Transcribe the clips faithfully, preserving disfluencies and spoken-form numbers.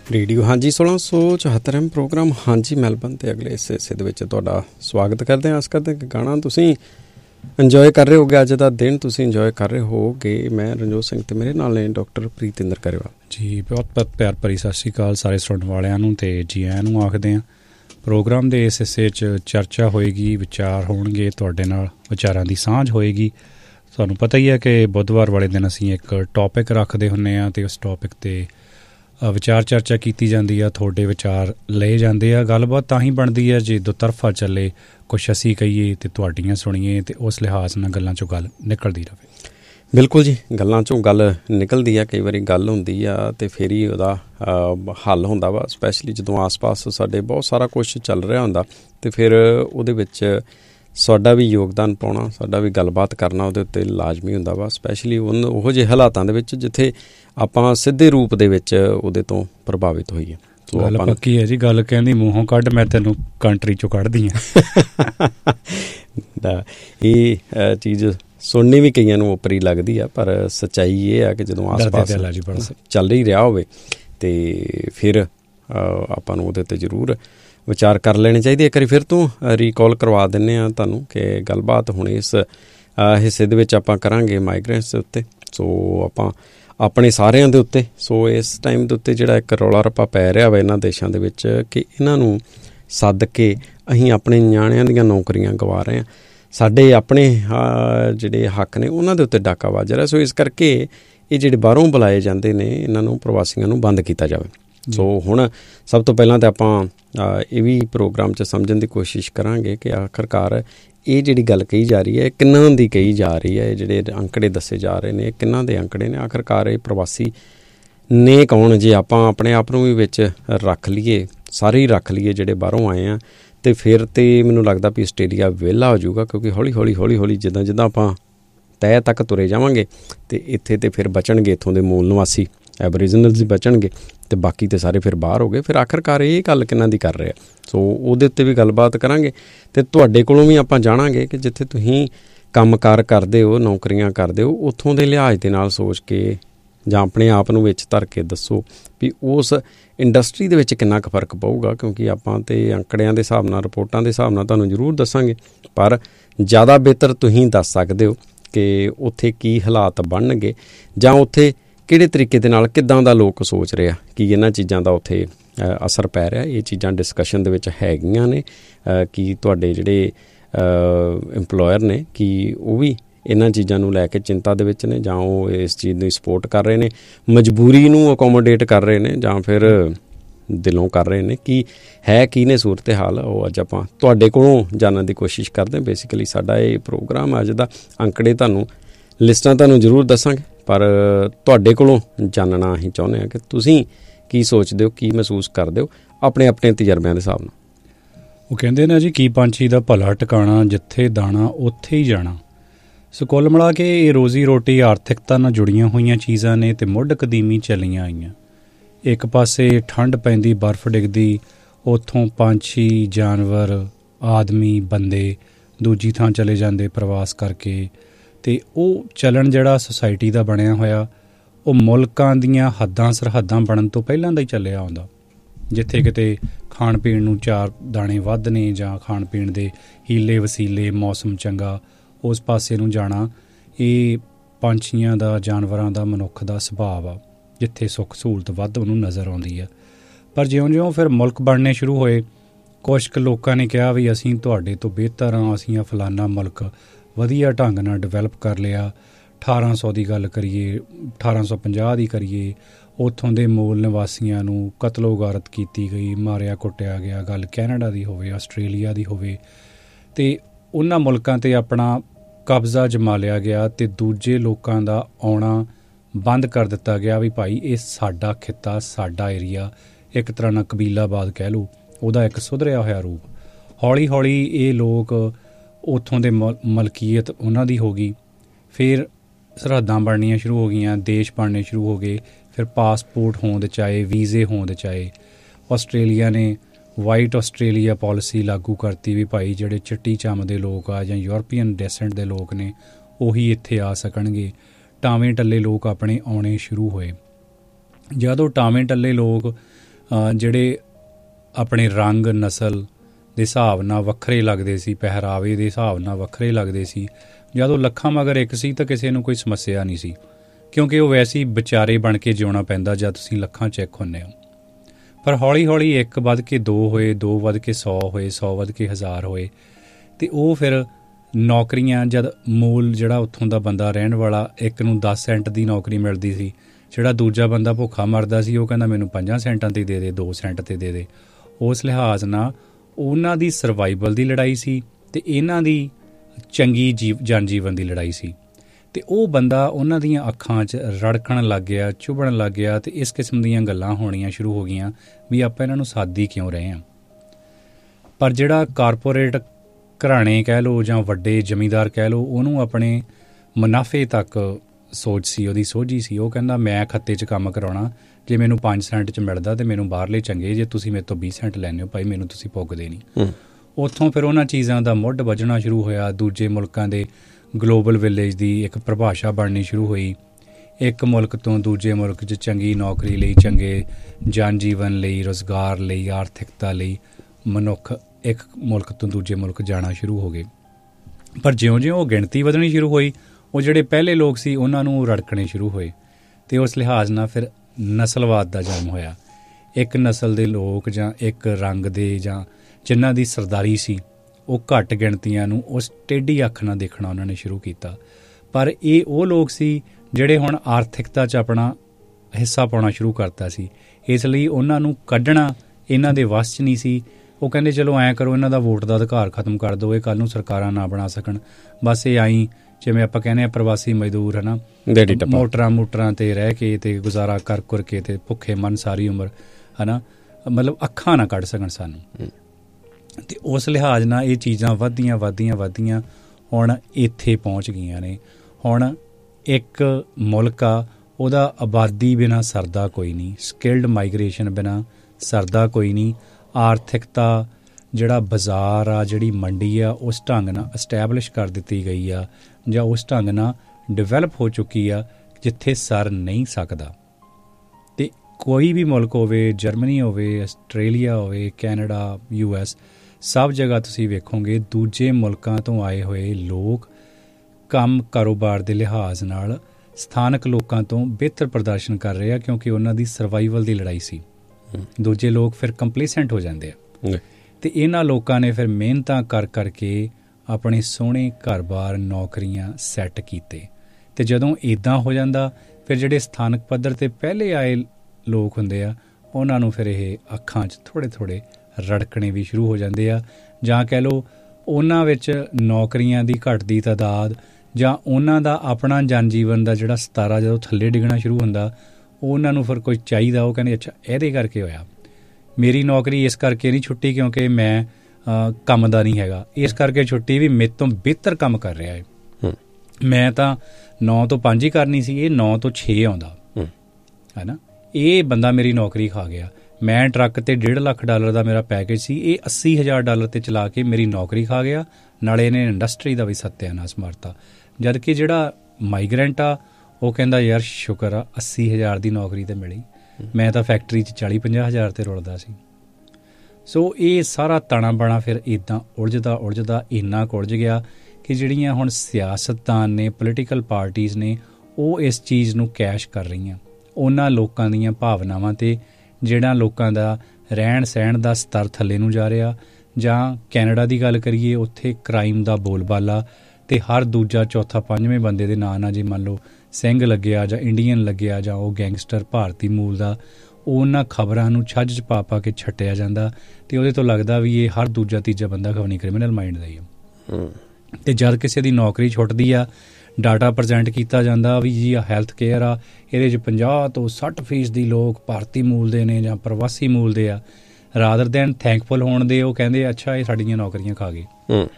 Radio ਹਾਂਜੀ ਸੋਲਾਂ ਸੌ ਚੁਹੱਤਰ ਐਮ ਪ੍ਰੋਗਰਾਮ ਹਾਂਜੀ ਮੈਲਬਨ ਤੇ ਅਗਲੇ ਇਸ ਹਿੱਸੇ ਦੇ ਵਿੱਚ ਤੁਹਾਡਾ ਸਵਾਗਤ ਕਰਦੇ ਹਾਂ। ਆਸ ਕਰਦੇ ਕਿ ਗਾਣਾ ਤੁਸੀਂ ਇੰਜੋਏ ਕਰ ਰਹੇ ਹੋਗੇ, ਅੱਜ ਦਾ ਦਿਨ ਤੁਸੀਂ ਇੰਜੋਏ ਕਰ ਰਹੇ ਹੋਗੇ। ਮੈਂ ਰਣਜੋਤ ਸਿੰਘ ਤੇ ਮੇਰੇ ਨਾਲ ਨੇ ਡਾਕਟਰ ਪ੍ਰੀਤਿੰਦਰ ਕਰੇਵਾਲ ਜੀ। ਬਹੁਤ ਬਹੁਤ ਪਿਆਰ ਭਰੀ ਸਤਿ ਸ਼੍ਰੀ ਅਕਾਲ ਸਾਰੇ ਸੁਣਨ ਵਾਲਿਆਂ ਨੂੰ ਤੇ ਜੀ ਆਇਆਂ ਨੂੰ ਆਖਦੇ ਹਾਂ। ਪ੍ਰੋਗਰਾਮ ਦੇ ਇਸ ਹਿੱਸੇ 'ਚ ਚਰਚਾ ਹੋਏਗੀ, ਵਿਚਾਰ ਹੋਣਗੇ, ਤੁਹਾਡੇ ਨਾਲ ਵਿਚਾਰਾਂ ਦੀ ਸਾਂਝ ਹੋਏਗੀ। ਤੁਹਾਨੂੰ ਪਤਾ ਹੀ ਹੈ ਕਿ ਬੁੱਧਵਾਰ ਵਾਲੇ ਦਿਨ ਅਸੀਂ ਇੱਕ ਟੌਪਿਕ ਰੱਖਦੇ ਹੁੰਦੇ ਹਾਂ ਅਤੇ ਉਸ ਟੌਪਿਕ 'ਤੇ ਵਿਚਾਰ ਚਰਚਾ ਕੀਤੀ ਜਾਂਦੀ ਆ, ਤੁਹਾਡੇ ਵਿਚਾਰ ਲਏ ਜਾਂਦੇ ਆ। ਗੱਲਬਾਤ ਤਾਂ ਹੀ ਬਣਦੀ ਹੈ ਜੇ ਦੋ ਤਰਫਾ ਚੱਲੇ, ਕੁਛ ਅਸੀਂ ਕਹੀਏ ਅਤੇ ਤੁਹਾਡੀਆਂ ਸੁਣੀਏ ਅਤੇ ਉਸ ਲਿਹਾਜ਼ ਨਾਲ ਗੱਲਾਂ 'ਚੋਂ ਗੱਲ ਨਿਕਲਦੀ ਰਹੇ। ਬਿਲਕੁਲ ਜੀ, ਗੱਲਾਂ 'ਚੋਂ ਗੱਲ ਨਿਕਲਦੀ ਆ। ਕਈ ਵਾਰੀ ਗੱਲ ਹੁੰਦੀ ਆ ਅਤੇ ਫਿਰ ਹੀ ਉਹਦਾ ਹੱਲ ਹੁੰਦਾ ਵਾ, ਸਪੈਸ਼ਲੀ ਜਦੋਂ ਆਸ ਪਾਸ ਸਾਡੇ ਬਹੁਤ ਸਾਰਾ ਕੁਛ ਚੱਲ ਰਿਹਾ ਹੁੰਦਾ ਅਤੇ ਫਿਰ ਉਹਦੇ ਵਿੱਚ ਸਾਡਾ ਵੀ ਯੋਗਦਾਨ ਪਾਉਣਾ, ਸਾਡਾ ਵੀ ਗੱਲਬਾਤ ਕਰਨਾ ਉਹਦੇ ਉੱਤੇ ਲਾਜ਼ਮੀ ਹੁੰਦਾ ਵਾ, ਸਪੈਸ਼ਲੀ ਉਹਨ ਉਹੋ ਜਿਹੇ ਹਾਲਾਤਾਂ ਦੇ ਵਿੱਚ ਜਿੱਥੇ ਆਪਾਂ ਸਿੱਧੇ ਰੂਪ ਦੇ ਵਿੱਚ ਉਹਦੇ ਤੋਂ ਪ੍ਰਭਾਵਿਤ ਹੋਈਏ। ਗੱਲ ਪੱਕੀ ਹੈ ਜੀ, ਗੱਲ ਕਹਿੰਦੀ ਮੂੰਹੋਂ ਕੱਢ ਮੈਂ ਤੈਨੂੰ ਕੰਟਰੀ 'ਚੋਂ ਕੱਢਦੀ ਹਾਂ। ਇਹ ਚੀਜ਼ ਸੁਣਨੀ ਵੀ ਕਈਆਂ ਨੂੰ ਓਪਰੀ ਲੱਗਦੀ ਆ, ਪਰ ਸੱਚਾਈ ਇਹ ਆ ਕਿ ਜਦੋਂ ਆਸ ਪਾਸ ਚੱਲ ਹੀ ਰਿਹਾ ਹੋਵੇ ਅਤੇ ਫਿਰ ਆਪਾਂ ਨੂੰ ਉਹਦੇ ਉੱਤੇ ਜ਼ਰੂਰ ਵਿਚਾਰ ਕਰ ਲੈਣੇ ਚਾਹੀਦੇ। ਇੱਕ ਵਾਰੀ ਫਿਰ ਤੋਂ ਰੀਕਾਲ ਕਰਵਾ ਦਿੰਦੇ ਹਾਂ ਤੁਹਾਨੂੰ ਕਿ ਗੱਲਬਾਤ ਹੁਣ ਇਸ ਹਿੱਸੇ ਦੇ ਵਿੱਚ ਆਪਾਂ ਕਰਾਂਗੇ ਮਾਈਗ੍ਰੈਂਟਸ ਦੇ ਉੱਤੇ। ਸੋ ਆਪਾਂ ਆਪਣੇ ਸਾਰਿਆਂ ਦੇ ਉੱਤੇ, ਸੋ ਇਸ ਟਾਈਮ ਦੇ ਉੱਤੇ ਜਿਹੜਾ ਇੱਕ ਰੌਲਾ ਰੱਪਾ ਪੈ ਰਿਹਾ ਵਾ ਇਹਨਾਂ ਦੇਸ਼ਾਂ ਦੇ ਵਿੱਚ ਕਿ ਇਹਨਾਂ ਨੂੰ ਸੱਦ ਕੇ ਅਸੀਂ ਆਪਣੇ ਨਿਆਣਿਆਂ ਦੀਆਂ ਨੌਕਰੀਆਂ ਗਵਾ ਰਹੇ ਹਾਂ, ਸਾਡੇ ਆਪਣੇ ਜਿਹੜੇ ਹੱਕ ਨੇ ਉਹਨਾਂ ਦੇ ਉੱਤੇ ਡਾਕਾ ਵੱਜ ਰਿਹਾ। ਸੋ ਇਸ ਕਰਕੇ ਇਹ ਜਿਹੜੇ ਬਾਹਰੋਂ ਬੁਲਾਏ ਜਾਂਦੇ ਨੇ ਇਹਨਾਂ ਨੂੰ, ਪ੍ਰਵਾਸੀਆਂ ਨੂੰ ਬੰਦ ਕੀਤਾ ਜਾਵੇ। ਸੋ ਹੁਣ ਸਭ ਤੋਂ ਪਹਿਲਾਂ ਤਾਂ ਆਪਾਂ ਇਹ ਵੀ ਪ੍ਰੋਗਰਾਮ 'ਚ ਸਮਝਣ ਦੀ ਕੋਸ਼ਿਸ਼ ਕਰਾਂਗੇ ਕਿ ਆਖਰਕਾਰ ਇਹ ਜਿਹੜੀ ਗੱਲ ਕਹੀ ਜਾ ਰਹੀ ਹੈ ਕਿੰਨਾਂ ਦੀ ਕਹੀ ਜਾ ਰਹੀ ਹੈ, ਜਿਹੜੇ ਅੰਕੜੇ ਦੱਸੇ ਜਾ ਰਹੇ ਨੇ ਕਿੰਨਾਂ ਦੇ ਅੰਕੜੇ ਨੇ, ਆਖਰਕਾਰ ਇਹ ਪ੍ਰਵਾਸੀ ਨੇ ਕੌਣ। ਜੇ ਆਪਾਂ ਆਪਣੇ ਆਪ ਨੂੰ ਵੀ ਵਿੱਚ ਰੱਖ ਲਈਏ, ਸਾਰੇ ਹੀ ਰੱਖ ਲਈਏ ਜਿਹੜੇ ਬਾਹਰੋਂ ਆਏ ਆ, ਅਤੇ ਫਿਰ ਤਾਂ ਮੈਨੂੰ ਲੱਗਦਾ ਵੀ ਆਸਟ੍ਰੇਲੀਆ ਵਿਹਲਾ ਹੋ ਜਾਊਗਾ, ਕਿਉਂਕਿ ਹੌਲੀ ਹੌਲੀ ਹੌਲੀ ਹੌਲੀ ਜਿੱਦਾਂ ਜਿੱਦਾਂ ਆਪਾਂ ਤਹਿ ਤੱਕ ਤੁਰੇ ਜਾਵਾਂਗੇ ਅਤੇ ਇੱਥੇ ਤਾਂ ਫਿਰ ਬਚਣਗੇ ਇੱਥੋਂ ਦੇ ਮੂਲ ਨਿਵਾਸੀ ਐਬਰੀਜਨਲਸ ਹੀ ਬਚਣਗੇ ਅਤੇ ਬਾਕੀ ਤਾਂ ਸਾਰੇ ਫਿਰ ਬਾਹਰ ਹੋ ਗਏ। ਫਿਰ ਆਖਰਕਾਰ ਇਹ ਗੱਲ ਕਿਹਨਾਂ ਦੀ ਕਰ ਰਹੇ ਆ, ਸੋ ਉਹਦੇ ਉੱਤੇ ਵੀ ਗੱਲਬਾਤ ਕਰਾਂਗੇ। ਅਤੇ ਤੁਹਾਡੇ ਕੋਲੋਂ ਵੀ ਆਪਾਂ ਜਾਣਾਂਗੇ ਕਿ ਜਿੱਥੇ ਤੁਸੀਂ ਕੰਮ ਕਾਰ ਕਰਦੇ ਹੋ, ਨੌਕਰੀਆਂ ਕਰਦੇ ਹੋ, ਉੱਥੋਂ ਦੇ ਲਿਹਾਜ਼ ਦੇ ਨਾਲ ਸੋਚ ਕੇ ਜਾਂ ਆਪਣੇ ਆਪ ਨੂੰ ਵਿੱਚ ਧਰ ਕੇ ਦੱਸੋ ਵੀ ਉਸ ਇੰਡਸਟਰੀ ਦੇ ਵਿੱਚ ਕਿੰਨਾ ਕੁ ਫਰਕ ਪਊਗਾ। ਕਿਉਂਕਿ ਆਪਾਂ ਤਾਂ ਅੰਕੜਿਆਂ ਦੇ ਹਿਸਾਬ ਨਾਲ, ਰਿਪੋਰਟਾਂ ਦੇ ਹਿਸਾਬ ਨਾਲ ਤੁਹਾਨੂੰ ਜ਼ਰੂਰ ਦੱਸਾਂਗੇ, ਪਰ ਜ਼ਿਆਦਾ ਬਿਹਤਰ ਤੁਸੀਂ ਦੱਸ ਸਕਦੇ ਹੋ ਕਿ ਉੱਥੇ ਕੀ ਹਾਲਾਤ ਬਣਨਗੇ ਜਾਂ ਉੱਥੇ ਕਿਹੜੇ ਤਰੀਕੇ ਦੇ ਨਾਲ ਕਿੱਦਾਂ ਦਾ ਲੋਕ ਸੋਚ ਰਿਹਾ, ਕੀ ਇਹਨਾਂ ਚੀਜ਼ਾਂ ਦਾ ਉੱਥੇ ਅਸਰ ਪੈ ਰਿਹਾ। ਇਹ ਚੀਜ਼ਾਂ ਡਿਸਕਸ਼ਨ ਦੇ ਵਿੱਚ ਹੈਗੀਆਂ ਨੇ ਕਿ ਤੁਹਾਡੇ ਜਿਹੜੇ ਇੰਪਲੋਇਰ ਨੇ ਕਿ ਉਹ ਵੀ ਇਹਨਾਂ ਚੀਜ਼ਾਂ ਨੂੰ ਲੈ ਕੇ ਚਿੰਤਾ ਦੇ ਵਿੱਚ ਨੇ, ਜਾਂ ਉਹ ਇਸ ਚੀਜ਼ ਦੀ ਸਪੋਰਟ ਕਰ ਰਹੇ ਨੇ, ਮਜਬੂਰੀ ਨੂੰ ਅਕੋਮੋਡੇਟ ਕਰ ਰਹੇ ਨੇ, ਜਾਂ ਫਿਰ ਦਿਲੋਂ ਕਰ ਰਹੇ ਨੇ। ਕੀ ਹੈ ਕੀ ਨੇ ਸੂਰਤ ਹਾਲ, ਉਹ ਅੱਜ ਆਪਾਂ ਤੁਹਾਡੇ ਕੋਲੋਂ ਜਾਣਨ ਦੀ ਕੋਸ਼ਿਸ਼ ਕਰਦੇ ਹਾਂ। ਬੇਸਿਕਲੀ ਸਾਡਾ ਇਹ ਪ੍ਰੋਗਰਾਮ ਅੱਜ ਦਾ, ਅੰਕੜੇ ਤੁਹਾਨੂੰ, ਲਿਸਟਾਂ ਤੁਹਾਨੂੰ ਜ਼ਰੂਰ ਦੱਸਾਂਗੇ, ਪਰ ਤੁਹਾਡੇ ਕੋਲੋਂ ਜਾਣਨਾ ਅਸੀਂ ਚਾਹੁੰਦੇ ਹਾਂ ਕਿ ਤੁਸੀਂ ਕੀ ਸੋਚਦੇ ਹੋ, ਕੀ ਮਹਿਸੂਸ ਕਰਦੇ ਹੋ ਆਪਣੇ ਆਪਣੇ ਤਜਰਬਿਆਂ ਦੇ ਹਿਸਾਬ ਨਾਲ। ਉਹ ਕਹਿੰਦੇ ਨੇ ਜੀ ਕੀ ਪੰਛੀ ਦਾ ਭਲਾ ਟਿਕਾਣਾ, ਜਿੱਥੇ ਦਾਣਾ ਉੱਥੇ ਹੀ ਜਾਣਾ। ਸੋ ਕੁੱਲ ਮਿਲਾ ਕੇ ਇਹ ਰੋਜ਼ੀ ਰੋਟੀ ਆਰਥਿਕਤਾ ਨਾਲ ਜੁੜੀਆਂ ਹੋਈਆਂ ਚੀਜ਼ਾਂ ਨੇ ਅਤੇ ਮੁੱਢ ਕਦੀਮੀ ਚੱਲੀਆਂ ਆਈਆਂ। ਇੱਕ ਪਾਸੇ ਠੰਡ ਪੈਂਦੀ, ਬਰਫ਼ ਡਿੱਗਦੀ, ਉੱਥੋਂ ਪੰਛੀ, ਜਾਨਵਰ, ਆਦਮੀ, ਬੰਦੇ ਦੂਜੀ ਥਾਂ ਚਲੇ ਜਾਂਦੇ ਪ੍ਰਵਾਸ ਕਰਕੇ, ਅਤੇ ਉਹ ਚੱਲਣ ਜਿਹੜਾ ਸੁਸਾਇਟੀ ਦਾ ਬਣਿਆ ਹੋਇਆ ਉਹ ਮੁਲਕਾਂ ਦੀਆਂ ਹੱਦਾਂ ਸਰਹੱਦਾਂ ਬਣਨ ਤੋਂ ਪਹਿਲਾਂ ਦਾ ਹੀ ਚੱਲਿਆ ਆਉਂਦਾ। ਜਿੱਥੇ ਕਿਤੇ ਖਾਣ ਪੀਣ ਨੂੰ ਚਾਰ ਦਾਣੇ ਵੱਧ ਨੇ ਜਾਂ ਖਾਣ ਪੀਣ ਦੇ ਹੀਲੇ ਵਸੀਲੇ, ਮੌਸਮ ਚੰਗਾ, ਉਸ ਪਾਸੇ ਨੂੰ ਜਾਣਾ ਇਹ ਪੰਛੀਆਂ ਦਾ, ਜਾਨਵਰਾਂ ਦਾ, ਮਨੁੱਖ ਦਾ ਸੁਭਾਅ ਆ। ਜਿੱਥੇ ਸੁੱਖ ਸਹੂਲਤ ਵੱਧ ਉਹਨੂੰ ਨਜ਼ਰ ਆਉਂਦੀ ਆ। ਪਰ ਜਿਉਂ-ਜਿਉਂ ਫਿਰ ਮੁਲਕ ਬਣਨੇ ਸ਼ੁਰੂ ਹੋਏ, ਕੁਛ ਕੁ ਲੋਕਾਂ ਨੇ ਕਿਹਾ ਵੀ ਅਸੀਂ ਤੁਹਾਡੇ ਤੋਂ ਬਿਹਤਰ ਹਾਂ, ਅਸੀਂ ਆ ਫਲਾਨਾ ਮੁਲਕ ਵਧੀਆ ਢੰਗ ਨਾਲ ਡਿਵੈਲਪ ਕਰ ਲਿਆ। ਅਠਾਰਾਂ ਸੌ ਦੀ ਗੱਲ ਕਰੀਏ, ਅਠਾਰਾਂ ਸੌ ਪੰਜਾਹ ਦੀ ਕਰੀਏ, ਉੱਥੋਂ ਦੇ ਮੂਲ ਨਿਵਾਸੀਆਂ ਨੂੰ ਕਤਲੋ ਗਾਰਤ ਕੀਤੀ ਗਈ, ਮਾਰਿਆ ਕੁੱਟਿਆ ਗਿਆ। ਗੱਲ ਕੈਨੇਡਾ ਦੀ ਹੋਵੇ, ਆਸਟ੍ਰੇਲੀਆ ਦੀ ਹੋਵੇ, ਅਤੇ ਉਹਨਾਂ ਮੁਲਕਾਂ 'ਤੇ ਆਪਣਾ ਕਬਜ਼ਾ ਜਮਾ ਲਿਆ ਗਿਆ ਅਤੇ ਦੂਜੇ ਲੋਕਾਂ ਦਾ ਆਉਣਾ ਬੰਦ ਕਰ ਦਿੱਤਾ ਗਿਆ ਵੀ ਭਾਈ ਇਹ ਸਾਡਾ ਖਿੱਤਾ, ਸਾਡਾ ਏਰੀਆ, ਇੱਕ ਤਰ੍ਹਾਂ ਨਾਲ ਕਬੀਲਾਬਾਦ ਕਹਿ ਲਓ, ਉਹਦਾ ਇੱਕ ਸੁਧਰਿਆ ਹੋਇਆ ਰੂਪ। ਹੌਲੀ ਹੌਲੀ ਇਹ ਲੋਕ ਉੱਥੋਂ ਦੇ ਮ ਮਲਕੀਅਤ ਉਹਨਾਂ ਦੀ ਹੋ ਗਈ। ਫਿਰ ਸਰਹੱਦਾਂ ਬਣਨੀਆਂ ਸ਼ੁਰੂ ਹੋ ਗਈਆਂ, ਦੇਸ਼ ਬਣਨੇ ਸ਼ੁਰੂ ਹੋ ਗਏ। ਫਿਰ ਪਾਸਪੋਰਟ ਹੋਂਦ ਚਾਹੇ, ਵੀਜ਼ੇ ਹੋਂਦ ਚਾਹੇ। ਆਸਟ੍ਰੇਲੀਆ ਨੇ ਵਾਈਟ ਆਸਟ੍ਰੇਲੀਆ ਪੋਲਿਸੀ ਲਾਗੂ ਕਰਤੀ ਵੀ ਭਾਈ ਜਿਹੜੇ ਚਿੱਟੀ ਚੰਮ ਦੇ ਲੋਕ ਆ ਜਾਂ ਯੂਰਪੀਅਨ ਡੈਸੈਂਟ ਦੇ ਲੋਕ ਨੇ ਉਹੀ ਇੱਥੇ ਆ ਸਕਣਗੇ। ਟਾਵੇਂ ਟੱਲੇ ਲੋਕ ਆਪਣੇ ਆਉਣੇ ਸ਼ੁਰੂ ਹੋਏ। ਜਦੋਂ ਟਾਵੇਂ ਟੱਲੇ ਲੋਕ ਜਿਹੜੇ ਆਪਣੇ ਰੰਗ ਨਸਲ ਦੇ ਹਿਸਾਬ ਨਾਲ ਵੱਖਰੇ ਲੱਗਦੇ ਸੀ, ਪਹਿਰਾਵੇ ਦੇ ਹਿਸਾਬ ਨਾਲ ਵੱਖਰੇ ਲੱਗਦੇ ਸੀ, ਜਦ ਉਹ ਲੱਖਾਂ ਮਗਰ ਇੱਕ ਸੀ ਤਾਂ ਕਿਸੇ ਨੂੰ ਕੋਈ ਸਮੱਸਿਆ ਨਹੀਂ ਸੀ, ਕਿਉਂਕਿ ਉਹ ਵੈਸੇ ਹੀ ਵਿਚਾਰੇ ਬਣ ਕੇ ਜਿਉਣਾ ਪੈਂਦਾ ਜਦ ਤੁਸੀਂ ਲੱਖਾਂ 'ਚ ਇੱਕ ਹੁੰਦੇ ਹੋ। ਪਰ ਹੌਲੀ ਹੌਲੀ ਇੱਕ ਵੱਧ ਕੇ ਦੋ ਹੋਏ, ਦੋ ਵੱਧ ਕੇ ਸੌ ਹੋਏ, ਸੌ ਵੱਧ ਕੇ ਹਜ਼ਾਰ ਹੋਏ, ਅਤੇ ਉਹ ਫਿਰ ਨੌਕਰੀਆਂ ਜਦ ਮੂਲ ਜਿਹੜਾ ਉੱਥੋਂ ਦਾ ਬੰਦਾ ਰਹਿਣ ਵਾਲਾ ਇੱਕ ਨੂੰ ਦਸ ਸੈਂਟ ਦੀ ਨੌਕਰੀ ਮਿਲਦੀ ਸੀ, ਜਿਹੜਾ ਦੂਜਾ ਬੰਦਾ ਭੁੱਖਾ ਮਰਦਾ ਸੀ ਉਹ ਕਹਿੰਦਾ ਮੈਨੂੰ ਪੰਜਾਂ ਸੈਂਟਾਂ 'ਤੇ ਦੇ ਦੇ, ਦੋ ਸੈਂਟ 'ਤੇ ਦੇ ਦੇ। ਉਸ ਲਿਹਾਜ਼ ਨਾਲ ਉਹਨਾਂ ਦੀ ਸਰਵਾਈਵਲ ਦੀ ਲੜਾਈ ਸੀ ਅਤੇ ਇਹਨਾਂ ਦੀ ਚੰਗੀ ਜੀਵ ਜਨ ਜੀਵਨ ਦੀ ਲੜਾਈ ਸੀ। ਅਤੇ ਉਹ ਬੰਦਾ ਉਹਨਾਂ ਦੀਆਂ ਅੱਖਾਂ 'ਚ ਰੜਕਣ ਲੱਗ ਗਿਆ, ਚੁਭਣ ਲੱਗ ਗਿਆ, ਅਤੇ ਇਸ ਕਿਸਮ ਦੀਆਂ ਗੱਲਾਂ ਹੋਣੀਆਂ ਸ਼ੁਰੂ ਹੋ ਗਈਆਂ ਵੀ ਆਪਾਂ ਇਹਨਾਂ ਨੂੰ ਸਾਦੀ ਕਿਉਂ ਰਹੇ ਹਾਂ। ਪਰ ਜਿਹੜਾ ਕਾਰਪੋਰੇਟ ਘਰਾਣੇ ਕਹਿ ਲਓ ਜਾਂ ਵੱਡੇ ਜ਼ਮੀਂਦਾਰ ਕਹਿ ਲਓ, ਉਹਨੂੰ ਆਪਣੇ ਮੁਨਾਫੇ ਤੱਕ ਸੋਚ ਸੀ, ਉਹਦੀ ਸੋਝੀ ਸੀ। ਉਹ ਕਹਿੰਦਾ ਮੈਂ ਖੱਤੇ 'ਚ ਕੰਮ ਕਰਾਉਣਾ, ਜੇ ਮੈਨੂੰ ਪੰਜ ਸੈਂਟ 'ਚ ਮਿਲਦਾ ਤਾਂ ਮੈਨੂੰ ਬਾਹਰਲੇ ਚੰਗੇ, ਜੇ ਤੁਸੀਂ ਮੇਰੇ ਤੋਂ ਵੀਹ ਸੈਂਟ ਲੈਂਦੇ ਹੋ ਭਾਈ ਮੈਨੂੰ ਤੁਸੀਂ ਪੁੱਗਦੇ ਨਹੀਂ। ਉੱਥੋਂ ਫਿਰ ਉਹਨਾਂ ਚੀਜ਼ਾਂ ਦਾ ਮੁੱਢ ਵੱਜਣਾ ਸ਼ੁਰੂ ਹੋਇਆ। ਦੂਜੇ ਮੁਲਕਾਂ ਦੇ ਗਲੋਬਲ ਵਿਲੇਜ ਦੀ ਇੱਕ ਪਰਿਭਾਸ਼ਾ ਬਣਨੀ ਸ਼ੁਰੂ ਹੋਈ। ਇੱਕ ਮੁਲਕ ਤੋਂ ਦੂਜੇ ਮੁਲਕ 'ਚ ਚੰਗੀ ਨੌਕਰੀ ਲਈ, ਚੰਗੇ ਜਨ ਜੀਵਨ ਲਈ, ਰੁਜ਼ਗਾਰ ਲਈ, ਆਰਥਿਕਤਾ ਲਈ ਮਨੁੱਖ ਇੱਕ ਮੁਲਕ ਤੋਂ ਦੂਜੇ ਮੁਲਕ ਜਾਣਾ ਸ਼ੁਰੂ ਹੋ ਗਏ। ਪਰ ਜਿਉਂ-ਜਿਉਂ ਉਹ ਗਿਣਤੀ ਵਧਣੀ ਸ਼ੁਰੂ ਹੋਈ, ਉਹ ਜਿਹੜੇ ਪਹਿਲੇ ਲੋਕ ਸੀ ਉਹਨਾਂ ਨੂੰ ਰੜਕਣੇ ਸ਼ੁਰੂ ਹੋਏ, ਅਤੇ ਉਸ ਲਿਹਾਜ਼ ਨਾਲ ਫਿਰ ਨਸਲਵਾਦ ਦਾ ਜਨਮ ਹੋਇਆ। ਇੱਕ ਨਸਲ ਦੇ ਲੋਕ ਜਾਂ ਇੱਕ ਰੰਗ ਦੇ ਜਾਂ ਜਿਨ੍ਹਾਂ ਦੀ ਸਰਦਾਰੀ ਸੀ, ਉਹ ਘੱਟ ਗਿਣਤੀਆਂ ਨੂੰ ਉਸ ਟੇਢੀ ਅੱਖ ਨਾਲ ਦੇਖਣਾ ਉਹਨਾਂ ਨੇ ਸ਼ੁਰੂ ਕੀਤਾ। ਪਰ ਇਹ ਉਹ ਲੋਕ ਸੀ ਜਿਹੜੇ ਹੁਣ ਆਰਥਿਕਤਾ 'ਚ ਆਪਣਾ ਹਿੱਸਾ ਪਾਉਣਾ ਸ਼ੁਰੂ ਕਰਤਾ ਸੀ, ਇਸ ਲਈ ਉਹਨਾਂ ਨੂੰ ਕੱਢਣਾ ਇਹਨਾਂ ਦੇ ਵੱਸ 'ਚ ਨਹੀਂ ਸੀ। ਉਹ ਕਹਿੰਦੇ ਚਲੋ ਐਂ ਕਰੋ, ਇਹਨਾਂ ਦਾ ਵੋਟ ਦਾ ਅਧਿਕਾਰ ਖਤਮ ਕਰ ਦਿਓ, ਇਹ ਕੱਲ੍ਹ ਨੂੰ ਸਰਕਾਰਾਂ ਨਾ ਬਣਾ ਸਕਣ। ਬਸ ਇਹ ਆਈ ਜਿਵੇਂ ਆਪਾਂ ਕਹਿੰਦੇ ਹਾਂ ਪ੍ਰਵਾਸੀ ਮਜ਼ਦੂਰ ਹੈ ਨਾ, ਮੋਟਰਾਂ ਮੋਟਰਾਂ 'ਤੇ ਰਹਿ ਕੇ ਅਤੇ ਗੁਜ਼ਾਰਾ ਕਰ ਕਰ ਕੇ ਅਤੇ ਭੁੱਖੇ ਮਨ ਸਾਰੀ ਉਮਰ ਹੈ ਨਾ, ਮਤਲਬ ਅੱਖਾਂ ਨਾ ਕੱਢ ਸਕਣ ਸਾਨੂੰ। ਅਤੇ ਉਸ ਲਿਹਾਜ਼ ਨਾਲ ਇਹ ਚੀਜ਼ਾਂ ਵੱਧਦੀਆਂ ਵੱਧਦੀਆਂ ਵੱਧਦੀਆਂ ਹੁਣ ਇੱਥੇ ਪਹੁੰਚ ਗਈਆਂ ਨੇ। ਹੁਣ ਇੱਕ ਮੁਲਕ ਆ, ਉਹਦਾ ਆਬਾਦੀ ਬਿਨਾਂ ਸਰਦਾ ਕੋਈ ਨਹੀਂ, ਸਕਿਲਡ ਮਾਈਗ੍ਰੇਸ਼ਨ ਬਿਨਾਂ ਸਰਦਾ ਕੋਈ ਨਹੀਂ। ਆਰਥਿਕਤਾ ਜਿਹੜਾ ਬਾਜ਼ਾਰ ਆ, ਜਿਹੜੀ ਮੰਡੀ ਆ, ਉਸ ਢੰਗ ਨਾਲ ਐਸਟੈਬਲਿਸ਼ ਕਰ ਦਿੱਤੀ ਗਈ ਆ ਜਾਂ ਉਸ ਢੰਗ ਨਾਲ ਡਿਵੈਲਪ ਹੋ ਚੁੱਕੀ ਆ ਜਿੱਥੇ ਸਰ ਨਹੀਂ ਸਕਦਾ। ਅਤੇ ਕੋਈ ਵੀ ਮੁਲਕ ਹੋਵੇ, ਜਰਮਨੀ ਹੋਵੇ, ਆਸਟ੍ਰੇਲੀਆ ਹੋਵੇ, ਕੈਨੇਡਾ, ਯੂ ਐਸ, ਸਭ ਜਗ੍ਹਾ ਤੁਸੀਂ ਵੇਖੋਗੇ ਦੂਜੇ ਮੁਲਕਾਂ ਤੋਂ ਆਏ ਹੋਏ ਲੋਕ ਕੰਮ ਕਾਰੋਬਾਰ ਦੇ ਲਿਹਾਜ਼ ਨਾਲ ਸਥਾਨਕ ਲੋਕਾਂ ਤੋਂ ਬਿਹਤਰ ਪ੍ਰਦਰਸ਼ਨ ਕਰ ਰਹੇ ਆ, ਕਿਉਂਕਿ ਉਹਨਾਂ ਦੀ ਸਰਵਾਈਵਲ ਦੀ ਲੜਾਈ ਸੀ। ਦੂਜੇ ਲੋਕ ਫਿਰ ਕੰਪਲੇਸੈਂਟ ਹੋ ਜਾਂਦੇ ਆ, ਅਤੇ ਇਹਨਾਂ ਲੋਕਾਂ ਨੇ ਫਿਰ ਮਿਹਨਤਾਂ ਕਰ ਕਰਕੇ ਆਪਣੇ ਸੋਹਣੇ ਘਰ-ਬਾਰ, ਨੌਕਰੀਆਂ ਸੈੱਟ ਕੀਤੇ। ਅਤੇ ਜਦੋਂ ਇੱਦਾਂ ਹੋ ਜਾਂਦਾ, ਫਿਰ ਜਿਹੜੇ ਸਥਾਨਕ ਪੱਧਰ 'ਤੇ ਪਹਿਲੇ ਆਏ ਲੋਕ ਹੁੰਦੇ ਆ, ਉਹਨਾਂ ਨੂੰ ਫਿਰ ਇਹ ਅੱਖਾਂ 'ਚ ਥੋੜ੍ਹੇ ਥੋੜ੍ਹੇ ਰੜਕਣੇ ਵੀ ਸ਼ੁਰੂ ਹੋ ਜਾਂਦੇ ਆ, ਜਾਂ ਕਹਿ ਲਓ ਉਹਨਾਂ ਵਿੱਚ ਨੌਕਰੀਆਂ ਦੀ ਘਟਦੀ ਤਾਦਾਦ ਜਾਂ ਉਹਨਾਂ ਦਾ ਆਪਣਾ ਜਨ ਜੀਵਨ ਦਾ ਜਿਹੜਾ ਸਤਾਰਾ ਜਦੋਂ ਥੱਲੇ ਡਿੱਗਣਾ ਸ਼ੁਰੂ ਹੁੰਦਾ, ਉਹਨਾਂ ਨੂੰ ਫਿਰ ਕੋਈ ਚਾਹੀਦਾ। ਉਹ ਕਹਿੰਦੇ ਅੱਛਾ ਇਹਦੇ ਕਰਕੇ ਹੋਇਆ, ਮੇਰੀ ਨੌਕਰੀ ਇਸ ਕਰਕੇ ਨਹੀਂ ਛੁੱਟੀ ਕਿਉਂਕਿ ਮੈਂ ਕੰਮ ਦਾ ਨਹੀਂ ਹੈਗਾ, ਇਸ ਕਰਕੇ ਛੁੱਟੀ ਵੀ ਮੇਰੇ ਤੋਂ ਬਿਹਤਰ ਕੰਮ ਕਰ ਰਿਹਾ ਹੈ। ਮੈਂ ਤਾਂ ਨੌ ਤੋਂ ਪੰਜ ਹੀ ਕਰਨੀ ਸੀ, ਇਹ ਨੌ ਤੋਂ ਛੇ ਆਉਂਦਾ ਹੈ ਨਾ, ਇਹ ਬੰਦਾ ਮੇਰੀ ਨੌਕਰੀ ਖਾ ਗਿਆ। ਮੈਂ ਟਰੱਕ 'ਤੇ ਡੇਢ ਲੱਖ ਡਾਲਰ ਦਾ ਮੇਰਾ ਪੈਕੇਜ ਸੀ, ਇਹ ਅੱਸੀ ਹਜ਼ਾਰ ਡਾਲਰ 'ਤੇ ਚਲਾ ਕੇ ਮੇਰੀ ਨੌਕਰੀ ਖਾ ਗਿਆ, ਨਾਲੇ ਇਹਨੇ ਇੰਡਸਟਰੀ ਦਾ ਵੀ ਸੱਤਿਆਨਾਸ ਮਾਰਤਾ। ਜਦ ਕਿ ਜਿਹੜਾ ਮਾਈਗਰੈਂਟ ਆ ਉਹ ਕਹਿੰਦਾ ਯਾਰ ਸ਼ੁਕਰ ਆ ਅੱਸੀ ਹਜ਼ਾਰ ਦੀ ਨੌਕਰੀ ਤਾਂ ਮਿਲੀ, ਮੈਂ ਤਾਂ ਫੈਕਟਰੀ 'ਚ ਚਾਲੀ ਪੰਜਾਹ ਹਜ਼ਾਰ 'ਤੇ ਰੁਲਦਾ ਸੀ। ਸੋ ਇਹ ਸਾਰਾ ਤਾਣਾ ਬਾਣਾ ਫਿਰ ਇੱਦਾਂ ਉਲਝਦਾ ਉਲਝਦਾ ਇੰਨਾ ਕੁ ਉਲਝ ਗਿਆ ਕਿ ਜਿਹੜੀਆਂ ਹੁਣ ਸਿਆਸਤਦਾਨ ਨੇ, ਪੋਲੀਟੀਕਲ ਪਾਰਟੀਜ਼ ਨੇ, ਉਹ ਇਸ ਚੀਜ਼ ਨੂੰ ਕੈਸ਼ ਕਰ ਰਹੀਆਂ ਉਹਨਾਂ ਲੋਕਾਂ ਦੀਆਂ ਭਾਵਨਾਵਾਂ 'ਤੇ, ਜਿਹੜਾ ਲੋਕਾਂ ਦਾ ਰਹਿਣ ਸਹਿਣ ਦਾ ਸਤਰ ਥੱਲੇ ਨੂੰ ਜਾ ਰਿਹਾ। ਜਾਂ ਕੈਨੇਡਾ ਦੀ ਗੱਲ ਕਰੀਏ, ਉੱਥੇ ਕ੍ਰਾਈਮ ਦਾ ਬੋਲਬਾਲਾ ਅਤੇ ਹਰ ਦੂਜਾ ਚੌਥਾ ਪੰਜਵੇਂ ਬੰਦੇ ਦੇ ਨਾਂ ਨਾਲ ਜੇ ਮੰਨ ਲਓ ਸਿੰਘ ਲੱਗਿਆ ਜਾਂ ਇੰਡੀਅਨ ਲੱਗਿਆ ਜਾਂ ਉਹ ਗੈਂਗਸਟਰ ਭਾਰਤੀ ਮੂਲ ਦਾ, ਉਹਨਾਂ ਖਬਰਾਂ ਨੂੰ ਛੱਜ 'ਚ ਪਾ ਪਾ ਕੇ ਛੱਟਿਆ ਜਾਂਦਾ, ਅਤੇ ਉਹਦੇ ਤੋਂ ਲੱਗਦਾ ਵੀ ਇਹ ਹਰ ਦੂਜਾ ਤੀਜਾ ਬੰਦਾ ਖਵਨੀ ਕ੍ਰਿਮੀਨਲ ਮਾਈਂਡ ਦਾ ਹੀ ਆ। ਅਤੇ ਜਦ ਕਿਸੇ ਦੀ ਨੌਕਰੀ ਛੁੱਟਦੀ ਆ, ਡਾਟਾ ਪ੍ਰਜੈਂਟ ਕੀਤਾ ਜਾਂਦਾ ਵੀ ਜੀ ਆ ਹੈਲਥ ਕੇਅਰ ਆ, ਇਹਦੇ 'ਚ ਪੰਜਾਹ ਤੋਂ ਸੱਠ ਫੀਸਦੀ ਲੋਕ ਭਾਰਤੀ ਮੂਲ ਦੇ ਨੇ ਜਾਂ ਪ੍ਰਵਾਸੀ ਮੂਲ ਦੇ ਆ, ਰਾਦਰ ਦੈਨ ਥੈਂਕਫੁਲ ਹੋਣ ਦੇ ਉਹ ਕਹਿੰਦੇ ਅੱਛਾ ਇਹ ਸਾਡੀਆਂ ਨੌਕਰੀਆਂ ਖਾ ਗਏ।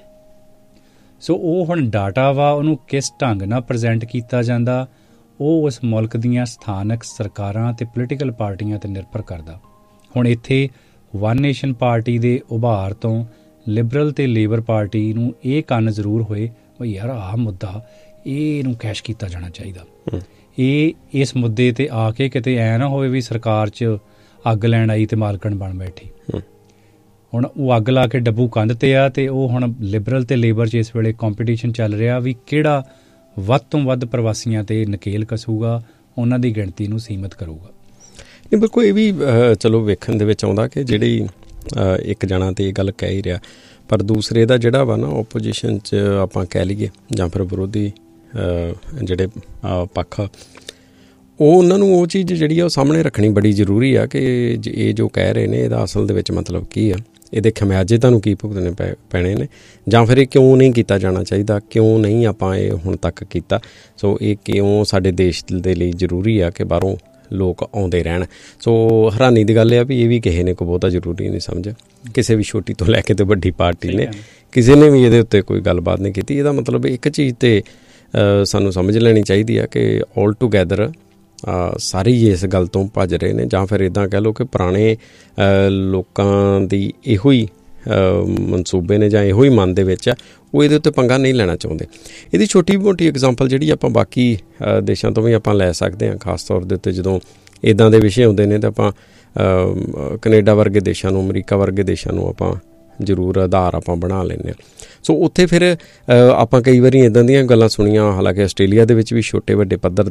ਸੋ ਉਹ ਹੁਣ ਡਾਟਾ ਵਾ, ਉਹਨੂੰ ਕਿਸ ਢੰਗ ਨਾਲ ਪ੍ਰਜੈਂਟ ਕੀਤਾ ਜਾਂਦਾ, ਉਹ ਉਸ ਮੁਲਕ ਦੀਆਂ ਸਥਾਨਕ ਸਰਕਾਰਾਂ ਅਤੇ ਪੋਲੀਟੀਕਲ ਪਾਰਟੀਆਂ 'ਤੇ ਨਿਰਭਰ ਕਰਦਾ। ਹੁਣ ਇੱਥੇ ਵਨ ਨੇਸ਼ਨ ਪਾਰਟੀ ਦੇ ਉਭਾਰ ਤੋਂ ਲਿਬਰਲ ਅਤੇ ਲੇਬਰ ਪਾਰਟੀ ਨੂੰ ਇਹ ਕੰਨ ਜ਼ਰੂਰ ਹੋਏ ਵੀ ਯਾਰ ਆਹ ਮੁੱਦਾ ਇਹਨੂੰ ਕੈਸ਼ ਕੀਤਾ ਜਾਣਾ ਚਾਹੀਦਾ। ਇਹ ਇਸ ਮੁੱਦੇ 'ਤੇ ਆ ਕੇ ਕਿਤੇ ਐਂ ਨਾ ਹੋਵੇ ਵੀ ਸਰਕਾਰ 'ਚ ਅੱਗ ਲੈਣ ਆਈ ਅਤੇ ਮਾਲਕਣ ਬਣ ਬੈਠੀ। ਹੁਣ ਉਹ ਅੱਗ ਲਾ ਕੇ ਡੱਬੂ ਕੰਧ 'ਤੇ ਆ, ਅਤੇ ਉਹ ਹੁਣ ਲਿਬਰਲ ਅਤੇ ਲੇਬਰ 'ਚ ਇਸ ਵੇਲੇ ਕੰਪੀਟੀਸ਼ਨ ਚੱਲ ਰਿਹਾ ਵੀ ਕਿਹੜਾ ਵੱਧ ਤੋਂ ਵੱਧ ਪ੍ਰਵਾਸੀਆਂ 'ਤੇ ਨਕੇਲ ਕੱਸੂਗਾ, ਉਹਨਾਂ ਦੀ ਗਿਣਤੀ ਨੂੰ ਸੀਮਿਤ ਕਰੂਗਾ। ਨਹੀਂ, ਬਿਲਕੁਲ ਇਹ ਵੀ ਚਲੋ ਵੇਖਣ ਦੇ ਵਿੱਚ ਆਉਂਦਾ ਕਿ ਜਿਹੜੀ ਇੱਕ ਜਣਾ ਤਾਂ ਇਹ ਗੱਲ ਕਹਿ ਹੀ ਰਿਹਾ, ਪਰ ਦੂਸਰੇ ਦਾ ਜਿਹੜਾ ਵਾ ਨਾ ਓਪੋਜੀਸ਼ਨ 'ਚ ਆਪਾਂ ਕਹਿ ਲਈਏ ਜਾਂ ਫਿਰ ਵਿਰੋਧੀ ਜਿਹੜੇ ਪੱਖ, ਉਹ ਉਹਨਾਂ ਨੂੰ ਉਹ ਚੀਜ਼ ਜਿਹੜੀ ਆ ਉਹ ਸਾਹਮਣੇ ਰੱਖਣੀ ਬੜੀ ਜ਼ਰੂਰੀ ਆ ਕਿ ਇਹ ਜੋ ਕਹਿ ਰਹੇ ਨੇ ਇਹਦਾ ਅਸਲ ਦੇ ਵਿੱਚ ਮਤਲਬ ਕੀ ਆ, ਇਹਦੇ ਖਮਿਆਜੇ ਤੁਹਾਨੂੰ ਕੀ ਭੁਗਤਣੇ ਪੈ ਪੈਣੇ ਨੇ, ਜਾਂ ਫਿਰ ਇਹ ਕਿਉਂ ਨਹੀਂ ਕੀਤਾ ਜਾਣਾ ਚਾਹੀਦਾ, ਕਿਉਂ ਨਹੀਂ ਆਪਾਂ ਇਹ ਹੁਣ ਤੱਕ ਕੀਤਾ। ਸੋ ਇਹ ਕਿਉਂ ਸਾਡੇ ਦੇਸ਼ ਦੇ ਲਈ ਜ਼ਰੂਰੀ ਆ ਕਿ ਬਾਹਰੋਂ ਲੋਕ ਆਉਂਦੇ ਰਹਿਣ। ਸੋ ਹੈਰਾਨੀ ਦੀ ਗੱਲ ਆ ਵੀ ਇਹ ਵੀ ਕਿਸੇ ਨੇ ਕੋਈ ਬਹੁਤਾ ਜ਼ਰੂਰੀ ਨਹੀਂ ਸਮਝਿਆ, ਕਿਸੇ ਵੀ ਛੋਟੀ ਤੋਂ ਲੈ ਕੇ ਤੇ ਵੱਡੀ ਪਾਰਟੀ ਨੇ ਕਿਸੇ ਨੇ ਵੀ ਇਹਦੇ ਉੱਤੇ ਕੋਈ ਗੱਲਬਾਤ ਨਹੀਂ ਕੀਤੀ। ਇਹਦਾ ਮਤਲਬ ਇੱਕ ਚੀਜ਼ ਤੇ ਸਾਨੂੰ ਸਮਝ ਲੈਣੀ ਚਾਹੀਦੀ ਆ ਕਿ ਆਲ ਟੂਗੈਦਰ ਸਾਰੇ ਹੀ ਇਸ ਗੱਲ ਤੋਂ ਭੱਜ ਰਹੇ ਨੇ, ਜਾਂ ਫਿਰ ਇੱਦਾਂ ਕਹਿ ਲਓ ਕਿ ਪੁਰਾਣੇ ਲੋਕਾਂ ਦੀ ਇਹੋ ਹੀ ਮਨਸੂਬੇ ਨੇ ਜਾਂ ਇਹੋ ਹੀ ਮਨ ਦੇ ਵਿੱਚ ਆ, ਉਹ ਇਹਦੇ ਉੱਤੇ ਪੰਗਾ ਨਹੀਂ ਲੈਣਾ ਚਾਹੁੰਦੇ। ਇਹਦੀ ਛੋਟੀ ਮੋਟੀ ਐਗਜ਼ਾਮਪਲ ਜਿਹੜੀ ਆਪਾਂ ਬਾਕੀ ਦੇਸ਼ਾਂ ਤੋਂ ਵੀ ਆਪਾਂ ਲੈ ਸਕਦੇ ਹਾਂ, ਖਾਸ ਤੌਰ ਦੇ ਉੱਤੇ ਜਦੋਂ ਇੱਦਾਂ ਦੇ ਵਿਸ਼ੇ ਹੁੰਦੇ ਨੇ ਤਾਂ ਆਪਾਂ ਕੈਨੇਡਾ ਵਰਗੇ ਦੇਸ਼ਾਂ ਨੂੰ, ਅਮਰੀਕਾ ਵਰਗੇ ਦੇਸ਼ਾਂ ਨੂੰ ਆਪਾਂ ਜ਼ਰੂਰ ਆਧਾਰ ਆਪਾਂ ਬਣਾ ਲੈਂਦੇ ਹਾਂ। ਸੋ ਉੱਥੇ ਫਿਰ ਆਪਾਂ ਕਈ ਵਾਰੀ ਇੱਦਾਂ ਦੀਆਂ ਗੱਲਾਂ ਸੁਣੀਆਂ, ਹਾਲਾਂਕਿ ਆਸਟ੍ਰੇਲੀਆ ਦੇ ਵਿੱਚ ਵੀ ਛੋਟੇ ਵੱਡੇ ਪੱਧਰ